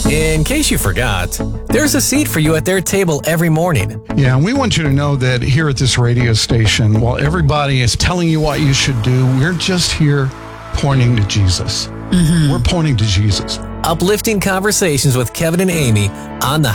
In case you forgot, there's a seat for you at their table every morning. Yeah, and we want you to know that here at this radio station, while everybody is telling you what you should do, we're just here pointing to Jesus. We're pointing to Jesus. Uplifting conversations with Kevin and Amy on the